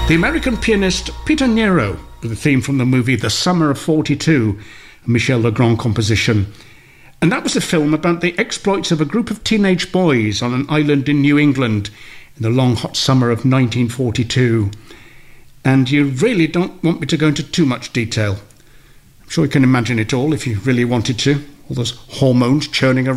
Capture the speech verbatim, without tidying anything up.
The American pianist Peter Nero, with the theme from the movie The Summer of forty-two, a Michel Legrand composition. And that was a film about the exploits of a group of teenage boys on an island in New England in the long hot summer of nineteen forty-two. And you really don't want me to go into too much detail. I'm sure you can imagine it all if you really wanted to. All those hormones churning around.